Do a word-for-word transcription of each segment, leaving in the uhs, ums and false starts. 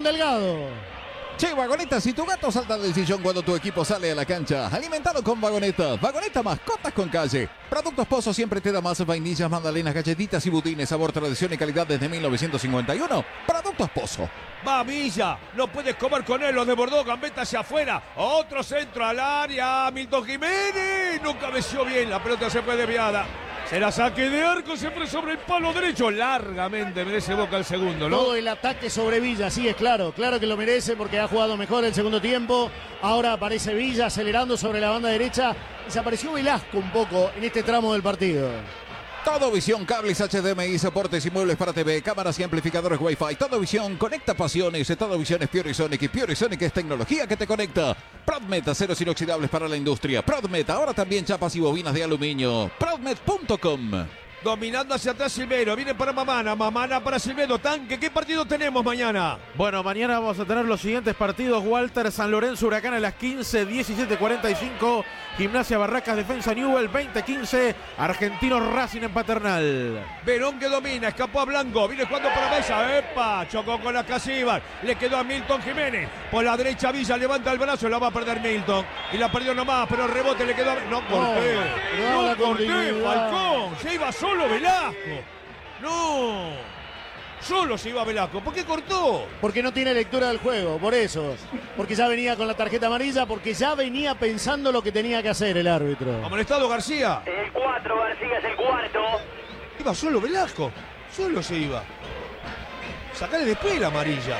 Delgado. Che, Vagoneta, si tu gato salta del sillón cuando tu equipo sale a la cancha, alimentalo con Vagoneta. Vagoneta, mascotas con calle. Productos Pozo siempre te da más vainillas, magdalenas, galletitas y budines. Sabor, tradición y calidad desde mil novecientos cincuenta y uno. Productos Pozo. Va Villa, no puedes comer con él, los desbordó, gambeta hacia afuera. Otro centro al área, Milton Jiménez. No cabeció bien, la pelota se fue desviada. Será saque de arco, siempre sobre el palo derecho. Largamente merece Boca el segundo, ¿no? Todo el ataque sobre Villa, sí, es claro. Claro que lo merece porque ha jugado mejor el segundo tiempo. Ahora aparece Villa acelerando sobre la banda derecha. Desapareció Velasco un poco en este tramo del partido. Todo Visión, cables H D M I, soportes y muebles para T V, cámaras y amplificadores Wi-Fi. Todo Visión conecta pasiones. Todo Visión es Pure Sonic y Pure Sonic es tecnología que te conecta. Prodmet, aceros inoxidables para la industria. Prodmet, ahora también chapas y bobinas de aluminio. Prodmet punto com. Dominando hacia atrás Silvero, viene para Mamana, Mamana para Silvero, Tanque, ¿qué partido tenemos mañana? Bueno, mañana vamos a tener los siguientes partidos. Walter, San Lorenzo, Huracán a las quince, diecisiete cuarenta y cinco. Gimnasia Barracas, Defensa Newell, veinte quince. Argentinos Racing en Paternal. Verón que domina, escapó a Blanco, viene jugando para Bella, epa, chocó con la Casíbar, le quedó a Milton Jiménez, por la derecha Villa levanta el brazo, la va a perder Milton, y la perdió nomás, pero el rebote le quedó a... No corté, no, no corté, Falcón, se iba solo Velasco, no... Solo se iba Velasco. ¿Por qué cortó? Porque no tiene lectura del juego, por eso. Porque ya venía con la tarjeta amarilla, porque ya venía pensando lo que tenía que hacer el árbitro. Amonestado García. El cuatro, García es el cuarto. Iba solo Velasco. Solo se iba. Sacale después la amarilla.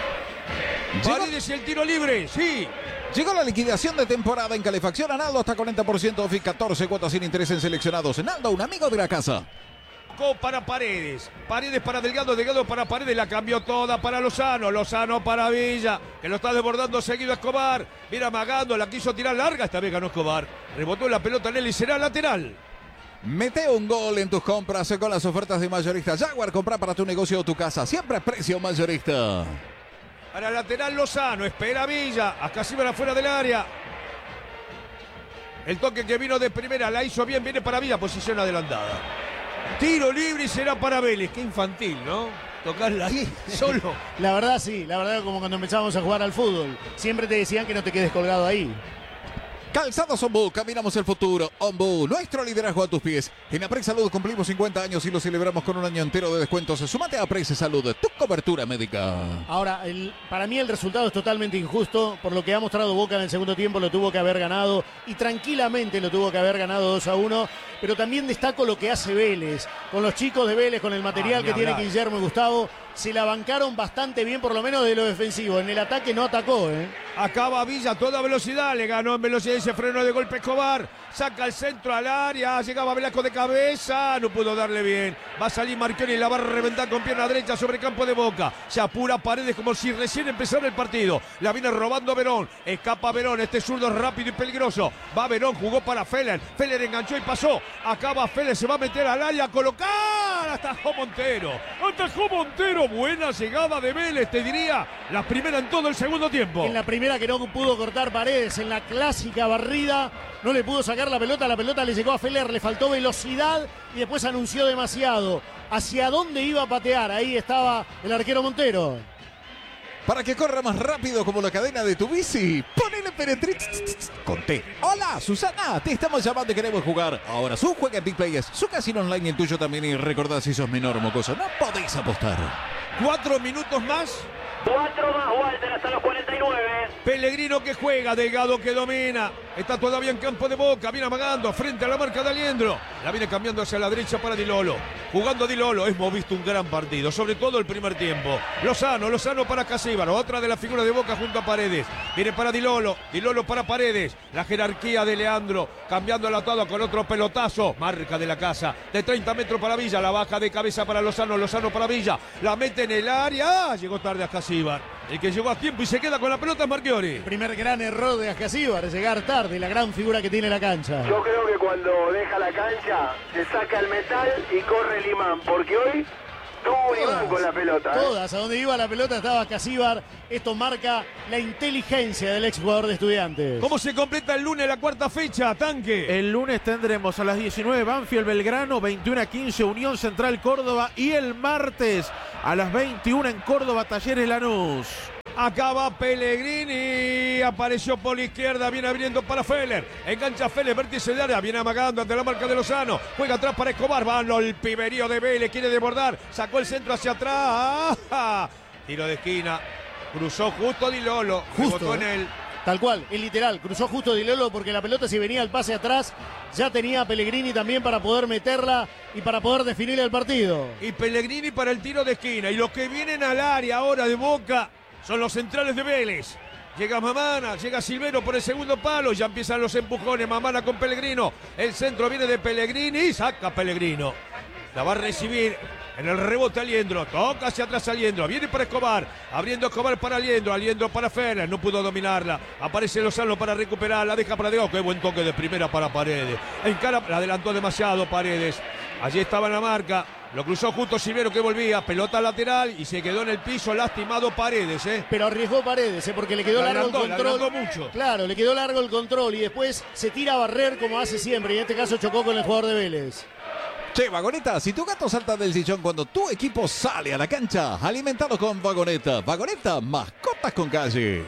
Paredes y el tiro libre, sí. Llegó la liquidación de temporada en calefacción a Naldo hasta cuarenta por ciento off y catorce cuotas sin interés en seleccionados. Naldo, un amigo de la casa. Para Paredes, Paredes para Delgado, Delgado para Paredes, la cambió toda para Lozano, Lozano para Villa, que lo está desbordando seguido Escobar, viene amagando, la quiso tirar larga, esta vez ganó Escobar, rebotó la pelota en él y será lateral. Mete un gol en tus compras con las ofertas de Mayorista Jaguar, compra para tu negocio o tu casa, siempre precio mayorista. Para lateral Lozano, espera Villa, acá sí van afuera del área. El toque que vino de primera, la hizo bien, viene para Villa, posición adelantada. Tiro libre y será para Vélez. Qué infantil, ¿no? Tocarla ahí, solo. La verdad sí, la verdad como cuando empezábamos a jugar al fútbol. Siempre te decían que no te quedes colgado ahí. Calzados Ombú, caminamos el futuro. Ombú, nuestro liderazgo a tus pies. En Aprex Salud cumplimos cincuenta años y lo celebramos con un año entero de descuentos. Sumate a Aprex Salud, tu cobertura médica. Ahora, el, para mí el resultado es totalmente injusto. Por lo que ha mostrado Boca en el segundo tiempo, lo tuvo que haber ganado. Y tranquilamente lo tuvo que haber ganado dos a uno. Pero también destaco lo que hace Vélez. Con los chicos de Vélez, con el material ah, que tiene Guillermo y Gustavo. Se la bancaron bastante bien, por lo menos de lo defensivo. En el ataque no atacó, ¿eh? Acaba Villa a toda velocidad, le ganó en velocidad y se frenó de golpe Escobar. Saca el centro al área, llegaba Velasco de cabeza, no pudo darle bien. Va a salir Marchioni y la va a reventar con pierna derecha sobre campo de Boca. Se apura Paredes como si recién empezara el partido. La viene robando Verón, escapa Verón, este zurdo es rápido y peligroso. Va Verón, jugó para Feller, Feller enganchó y pasó. Acaba Feller, se va a meter al área a colocar. Atajó Montero, atajó Montero. Buena llegada de Vélez, te diría, la primera en todo el segundo tiempo. En la primera que no pudo cortar Paredes, en la clásica barrida, no le pudo sacar la pelota, la pelota le llegó a Feller, le faltó velocidad y después anunció demasiado. ¿Hacia dónde iba a patear? Ahí estaba el arquero Montero. Para que corra más rápido como la cadena de tu bici, ponele Penetrix con T. Hola, Susana, te estamos llamando y queremos jugar. Ahora su juega en Big Players, su casino online y el tuyo también. Y recordad, si sos menor mocoso, no podéis apostar. Cuatro minutos más. Cuatro más, Walter, hasta los cuarenta y nueve. Pellegrino que juega, Delgado que domina. Está todavía en campo de Boca, viene amagando frente a la marca de Aliendro. La viene cambiando hacia la derecha para Di Lolo. Jugando Di Lolo, hemos visto un gran partido, sobre todo el primer tiempo. Lozano, Lozano para Casíbaro, otra de las figuras de Boca junto a Paredes. Viene para Di Lolo, Di Lolo para Paredes. La jerarquía de Leandro, cambiando el atado con otro pelotazo. Marca de la casa, de treinta metros para Villa, la baja de cabeza para Lozano, Lozano para Villa. La mete en el área, ah, llegó tarde a Casíbar. El que llegó a tiempo y se queda con la pelota es Marchioni. El primer gran error de Ascasíbar, llegar tarde, la gran figura que tiene la cancha. Yo creo que cuando deja la cancha, se saca el metal y corre el imán, porque hoy tuvo un imán con la pelota. ¿eh? Todas, a donde iba la pelota estaba Ascasíbar. Esto marca la inteligencia del exjugador de Estudiantes. ¿Cómo se completa el lunes la cuarta fecha, Tanque? El lunes tendremos a las diecinueve Banfield Belgrano, veintiuno a quince Unión Central Córdoba y el martes a las veintiuna en Córdoba Talleres Lanús. Acaba Pellegrini, apareció por la izquierda, viene abriendo para Feller, engancha Feller, vértice de área, viene amagando ante la marca de Lozano, juega atrás para Escobar, va el piberío de Vélez, quiere desbordar, sacó el centro hacia atrás, tiro de esquina, cruzó justo Di Lolo, justo en él. Tal cual, es literal, cruzó justo Di Lolo porque la pelota si venía al pase atrás, ya tenía Pellegrini también para poder meterla y para poder definir el partido. Y Pellegrini para el tiro de esquina, y los que vienen al área ahora de Boca son los centrales de Vélez. Llega Mamana, llega Silvero por el segundo palo, ya empiezan los empujones, Mamana con Pellegrino, el centro viene de Pellegrini, saca Pellegrino, la va a recibir en el rebote Aliendro, toca hacia atrás Aliendro, viene para Escobar, abriendo Escobar para Aliendro, Aliendro para Feller, no pudo dominarla, aparece Lozano para recuperarla, deja para Diego, qué buen toque de primera para Paredes, encara, la adelantó demasiado Paredes, allí estaba en la marca, lo cruzó justo Silvero que volvía, pelota lateral y se quedó en el piso lastimado Paredes, ¿eh? Pero arriesgó Paredes, ¿eh? Porque le quedó La largo agrandó, el la control. agrandó mucho. Claro, le quedó largo el control y después se tira a barrer como hace siempre y en este caso chocó con el jugador de Vélez. Che, Vagoneta, si tu gato salta del sillón cuando tu equipo sale a la cancha, alimentado con Vagoneta. Vagoneta, mascotas con calle.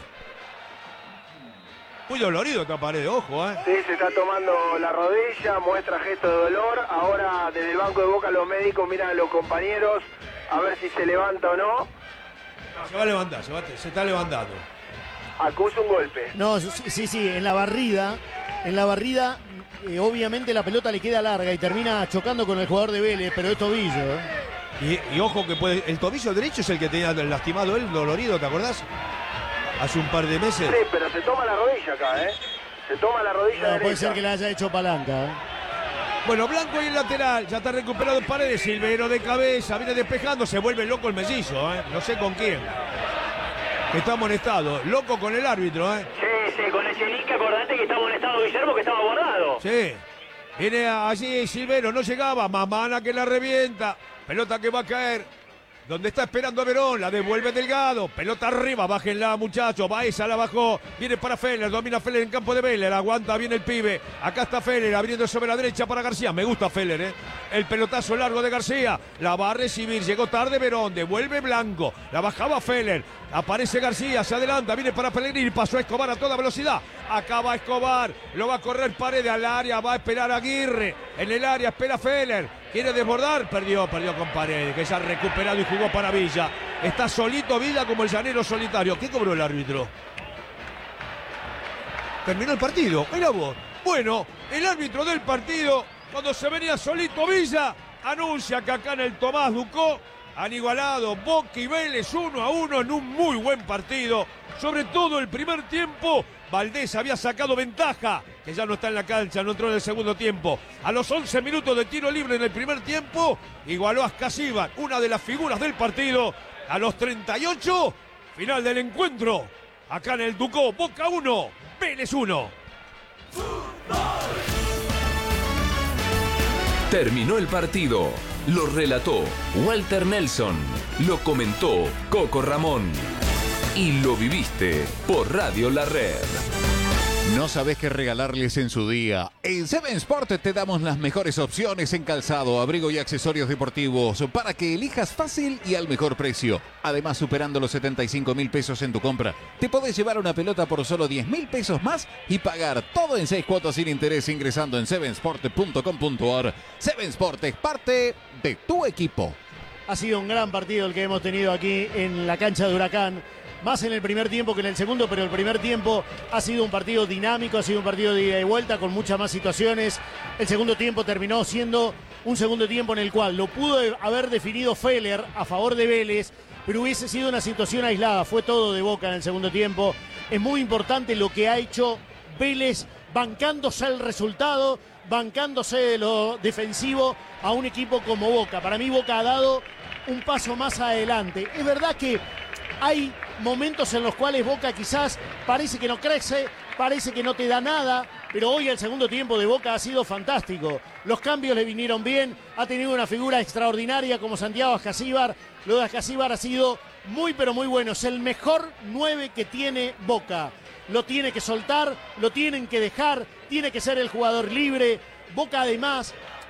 Muy dolorido esta Paredes, ojo, ¿eh? Sí, se está tomando la rodilla, muestra gesto de dolor. Ahora desde el banco de Boca los médicos miran a los compañeros a ver si se levanta o no. Se va a levantar, se, va, se está levantando. Acusa un golpe. No, sí, sí, en la barrida, en la barrida, eh, obviamente la pelota le queda larga y termina chocando con el jugador de Vélez, pero es tobillo, ¿eh? Y, y ojo que puede, el tobillo derecho es el que tenía lastimado él, dolorido, ¿te acordás? Hace un par de meses. Sí, pero se toma la rodilla acá, ¿eh? Se toma la rodilla No, derecha. puede ser que le haya hecho palanca, ¿eh? Bueno, Blanco y el lateral, ya está recuperado en Paredes, Silvero de cabeza, viene despejando, se vuelve loco el mellizo, ¿eh? No sé con quién. Está amonestado, loco con el árbitro, ¿eh? Sí, sí, con el Chelica, acordate que está amonestado Guillermo, que estaba borrado. Sí. Viene allí Silvero, no llegaba, Mamana que la revienta, pelota que va a caer. Donde está esperando a Verón, la devuelve Delgado, pelota arriba, bájenla muchachos, Baeza la bajó, viene para Feller, domina Feller en campo de Vélez, aguanta bien el pibe, acá está Feller, abriendo sobre la derecha para García, me gusta Feller, ¿eh? El pelotazo largo de García, la va a recibir, llegó tarde Verón, devuelve Blanco, la bajaba Feller, aparece García, se adelanta, viene para Pellegrini, pasó a Escobar a toda velocidad, acaba Escobar, lo va a correr Paredes al área, va a esperar a Aguirre, en el área espera Feller, quiere desbordar, perdió, perdió con Paredes, que ya ha recuperado y jugó para Villa. Está solito Villa como el llanero solitario. ¿Qué cobró el árbitro? Terminó el partido, mira vos. Bueno, el árbitro del partido, cuando se venía solito Villa, anuncia que acá en el Tomás Ducó han igualado Boca y Vélez uno a uno en un muy buen partido. Sobre todo el primer tiempo, Valdés había sacado ventaja, que ya no está en la cancha, no entró en el segundo tiempo. A los once minutos de tiro libre en el primer tiempo, igualó a Ascasíbar, una de las figuras del partido. A los treinta y ocho, final del encuentro. Acá en el Ducó, Boca uno, Vélez uno. Terminó el partido. Lo relató Walter Nelson. Lo comentó Coco Ramón. Y lo viviste por Radio La Red. ¿No sabes qué regalarles en su día? En Seven Sport te damos las mejores opciones en calzado, abrigo y accesorios deportivos para que elijas fácil y al mejor precio. Además, superando los setenta y cinco mil pesos en tu compra, te podés llevar una pelota por solo diez mil pesos más y pagar todo en seis cuotas sin interés ingresando en seven sport punto com punto a r. Seven Sport es parte de tu equipo. Ha sido un gran partido el que hemos tenido aquí en la cancha de Huracán. Más en el primer tiempo que en el segundo, pero el primer tiempo ha sido un partido dinámico, ha sido un partido de ida y vuelta con muchas más situaciones. El segundo tiempo terminó siendo un segundo tiempo en el cual lo pudo haber definido Feller a favor de Vélez, pero hubiese sido una situación aislada. Fue todo de Boca en el segundo tiempo. Es muy importante lo que ha hecho Vélez, bancándose el resultado, bancándose de lo defensivo a un equipo como Boca. Para mí Boca ha dado un paso más adelante. Es verdad que hay momentos en los cuales Boca quizás parece que no crece, parece que no te da nada, pero hoy el segundo tiempo de Boca ha sido fantástico. Los cambios le vinieron bien, ha tenido una figura extraordinaria como Santiago Ascasíbar. Lo de Ascasíbar ha sido muy pero muy bueno, es el mejor nueve que tiene Boca. Lo tiene que soltar, lo tienen que dejar, tiene que ser el jugador libre. Boca además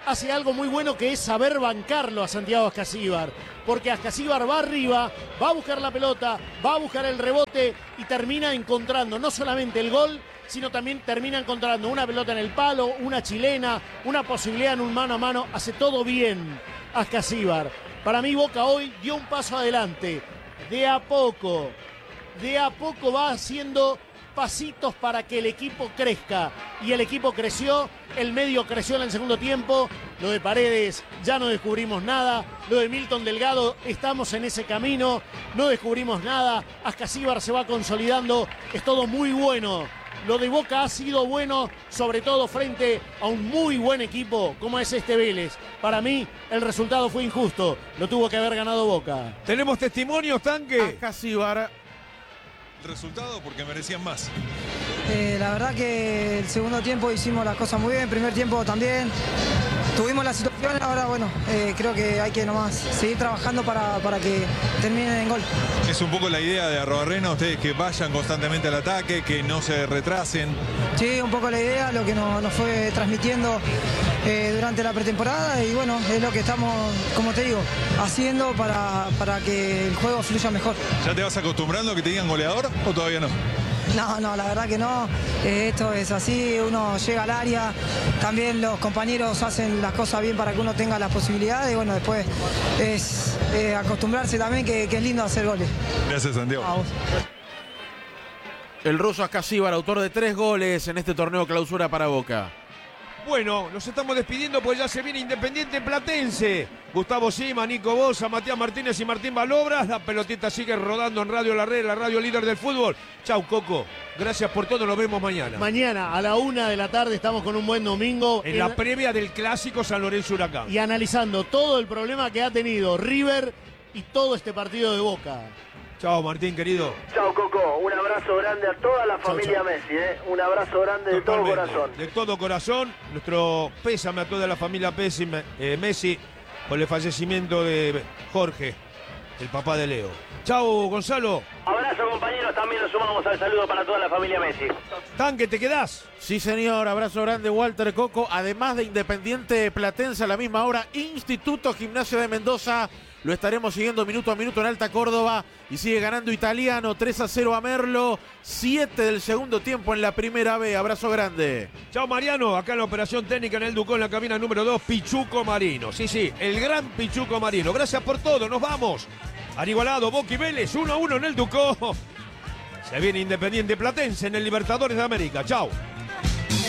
hace algo muy bueno, que es saber bancarlo a Santiago Ascasíbar, porque Ascasíbar va arriba, va a buscar la pelota, va a buscar el rebote y termina encontrando no solamente el gol, sino también termina encontrando una pelota en el palo, una chilena, una posibilidad en un mano a mano. Hace todo bien Ascasíbar. Para mí Boca hoy dio un paso adelante, de a poco, de a poco va haciendo pasitos para que el equipo crezca, y el equipo creció, el medio creció en el segundo tiempo. Lo de Paredes ya no descubrimos nada, lo de Milton Delgado estamos en ese camino, no descubrimos nada, Ascasíbar se va consolidando, es todo muy bueno. Lo de Boca ha sido bueno, sobre todo frente a un muy buen equipo como es este Vélez. Para mí el resultado fue injusto, lo tuvo que haber ganado Boca. ¿Tenemos testimonios, Tanque? Ascasíbar. Resultado porque merecían más. Eh, la verdad que el segundo tiempo hicimos las cosas muy bien, el primer tiempo también. Tuvimos la situación, ahora bueno, eh, creo que hay que nomás seguir trabajando para, para que terminen en gol. Es un poco la idea de Arrobarrena, ustedes que vayan constantemente al ataque, que no se retrasen. Sí, un poco la idea, lo que nos, nos fue transmitiendo eh, durante la pretemporada, y bueno, es lo que estamos, como te digo, haciendo para, para que el juego fluya mejor. ¿Ya te vas acostumbrando a que te digan goleador o todavía no? No, no, la verdad que no. Eh, esto es así, uno llega al área, también los compañeros hacen las cosas bien para que uno tenga las posibilidades, y bueno, después es eh, acostumbrarse también, que, que es lindo hacer goles. Gracias, Santiago. A vos. El ruso Ascasíbar, autor de tres goles en este torneo clausura para Boca. Bueno, nos estamos despidiendo porque ya se viene Independiente Platense. Gustavo Sima, Nico Bosa, Matías Martínez y Martín Balobras. La pelotita sigue rodando en Radio La Red, la radio líder del fútbol. Chau, Coco. Gracias por todo, nos vemos mañana. Mañana a la una de la tarde estamos con un buen domingo. En, en la previa del clásico San Lorenzo Huracán. Y analizando todo el problema que ha tenido River y todo este partido de Boca. Chao, Martín, querido. Chao, Coco. Un abrazo grande a toda la familia chau. Messi, ¿eh? Un abrazo grande de todo corazón. De todo corazón. Nuestro pésame a toda la familia Messi, eh, Messi por el fallecimiento de Jorge, el papá de Leo. Chao, Gonzalo. Abrazo, compañeros. También nos sumamos al saludo para toda la familia Messi. Tanque, ¿te quedás? Sí, señor. Abrazo grande, Walter Coco. Además de Independiente Platense, a la misma hora, Instituto Gimnasia de Mendoza. Lo estaremos siguiendo minuto a minuto en Alta Córdoba. Y sigue ganando Italiano, tres a cero a Merlo. siete del segundo tiempo en la primera B. Abrazo grande. Chao, Mariano. Acá en la operación técnica en el Ducó, en la cabina número dos, Pichuco Marino. Sí, sí, el gran Pichuco Marino. Gracias por todo. Nos vamos. Han igualado Boca y Vélez, uno a uno en el Ducó. Se viene Independiente Platense en el Libertadores de América. Chao.